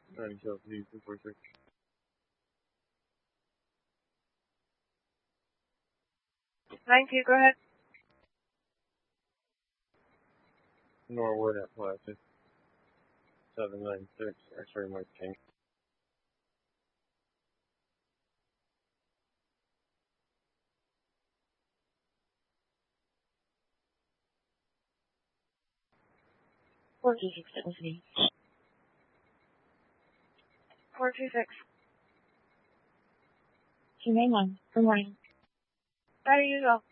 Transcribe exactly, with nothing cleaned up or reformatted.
ninety South D, two four six. nine two, go ahead. Norwood at Placid. seven nine six, X-ray Mike King. four two six, that was me. four two six. two nine one, good morning. How do you go?